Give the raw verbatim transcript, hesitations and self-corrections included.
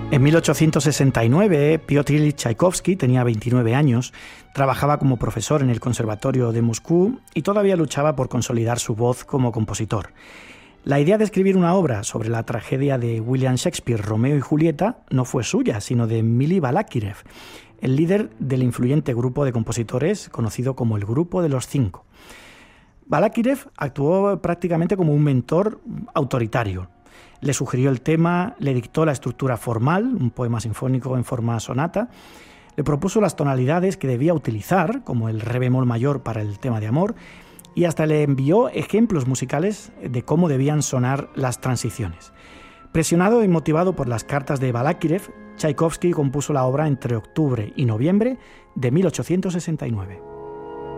En mil ochocientos sesenta y nueve, Piotr Ilich Chaikovsky tenía veintinueve años, trabajaba como profesor en el Conservatorio de Moscú y todavía luchaba por consolidar su voz como compositor. La idea de escribir una obra sobre la tragedia de William Shakespeare, Romeo y Julieta, no fue suya, sino de Mili Balakirev, el líder del influyente grupo de compositores conocido como el Grupo de los Cinco. Balakirev actuó prácticamente como un mentor autoritario. Le sugirió el tema, le dictó la estructura formal, un poema sinfónico en forma sonata, le propuso las tonalidades que debía utilizar, como el re bemol mayor para el tema de amor, y hasta le envió ejemplos musicales de cómo debían sonar las transiciones. Presionado y motivado por las cartas de Balakirev, Tchaikovsky compuso la obra entre octubre y noviembre de mil ochocientos sesenta y nueve.